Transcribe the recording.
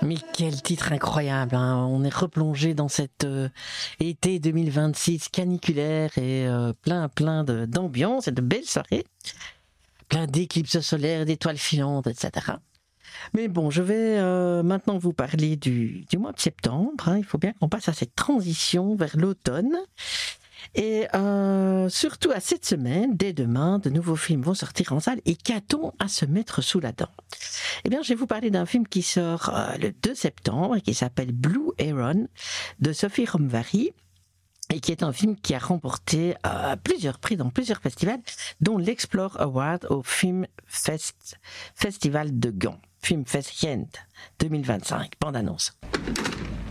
Mais quel titre incroyable, hein. On est replongé dans cet été 2026 caniculaire et d'ambiance et de belles soirées, plein d'éclipses solaires, d'étoiles filantes, etc. Mais bon, je vais maintenant vous parler du mois de septembre, hein. Il faut bien qu'on passe à cette transition vers l'automne. Et surtout à cette semaine, dès demain, de nouveaux films vont sortir en salle. Et qu'a-t-on à se mettre sous la dent? Eh bien, je vais vous parler d'un film qui sort le 2 septembre et qui s'appelle Blue Heron de Sophie Romvari, et qui est un film qui a remporté plusieurs prix dans plusieurs festivals, dont l'Explore Award au Film Festival de Gand. Film Fest Gent 2025. Bande annonce.